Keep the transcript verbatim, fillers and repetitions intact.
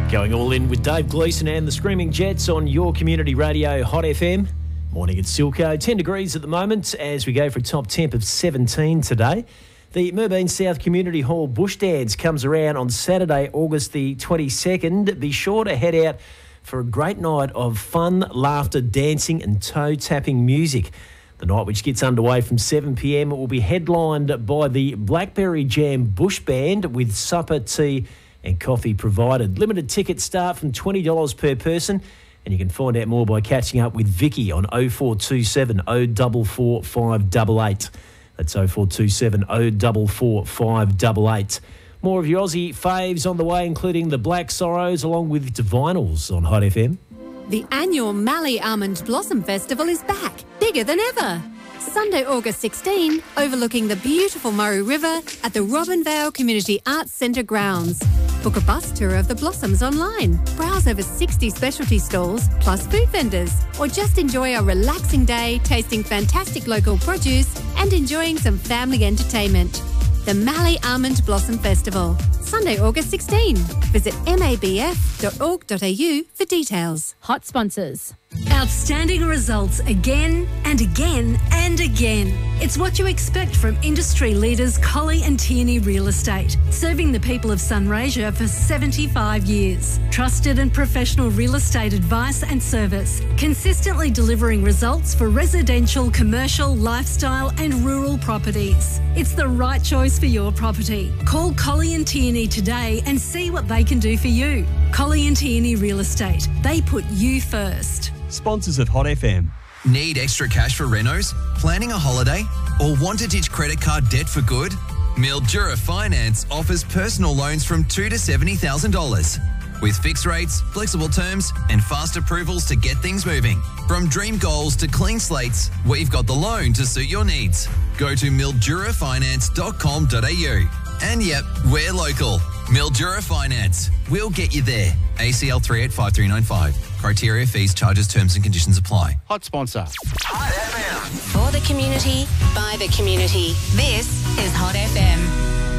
Going all in with Dave Gleeson and the Screaming Jets on your community radio, Hot F M. Morning at Silco, ten degrees at the moment as we go for a top temp of seventeen today. The Mooraboon South Community Hall Bush Dance comes around on Saturday, August the twenty-second. Be sure to head out for a great night of fun, laughter, dancing and toe-tapping music. The night, which gets underway from seven p m, will be headlined by the Blackberry Jam Bush Band with supper, tea and coffee provided. Limited tickets start from twenty dollars per person, and you can find out more by catching up with Vicky on oh four two seven, oh four four, five eight eight. That's oh four two seven, oh four four, five eight eight. More of your Aussie faves on the way, including the Black Sorrows, along with Divinals on Hot F M. The annual Mallee Almond Blossom Festival is back, bigger than ever. Sunday, August sixteenth, overlooking the beautiful Murray River at the Robinvale Community Arts Centre grounds. Book a bus tour of the blossoms online, browse over sixty specialty stalls, plus food vendors, or just enjoy a relaxing day tasting fantastic local produce and enjoying some family entertainment. The Mallee Almond Blossom Festival, Sunday, August sixteenth. Visit m a b f dot org dot a u for details. Hot sponsors. Outstanding results again and again and again. It's what you expect from industry leaders Colley and Tierney Real Estate, serving the people of Sunraysia for seventy-five years. Trusted and professional real estate advice and service, consistently delivering results for residential, commercial, lifestyle and rural properties. It's the right choice for your property. Call Colley and Tierney today and see what they can do for you. Colley and Tierney Real Estate. They put you first. Sponsors of Hot F M. Need extra cash for renos? Planning a holiday? Or want to ditch credit card debt for good? Mildura Finance offers personal loans from two thousand to seventy thousand dollars. With fixed rates, flexible terms and fast approvals to get things moving. From dream goals to clean slates, we've got the loan to suit your needs. Go to mildura finance dot com dot a u. And yep, we're local. Mildura Finance. We'll get you there. A C L three eight five three nine five. Criteria, fees, charges, terms and conditions apply. Hot sponsor. Hot F M. For the community, by the community. This is Hot F M.